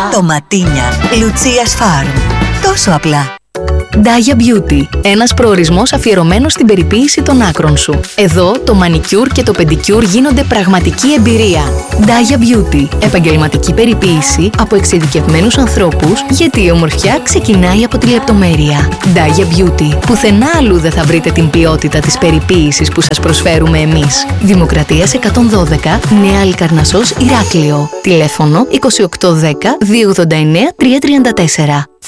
Ντοματίνια Λουτσίας Farm. Τόσο απλά. Daya Beauty. Ένας προορισμός αφιερωμένος στην περιποίηση των άκρων σου. Εδώ το μανικιούρ και το πεντικιούρ γίνονται πραγματική εμπειρία. Daya Beauty. Επαγγελματική περιποίηση από εξειδικευμένους ανθρώπους, γιατί η ομορφιά ξεκινάει από τη λεπτομέρεια. Daya Beauty. Πουθενά αλλού δεν θα βρείτε την ποιότητα της περιποίησης που σας προσφέρουμε εμείς. Δημοκρατίας 112, Νέα Αλικαρνασσός, Ηράκλειο. Τηλέφωνο 2810 289 334.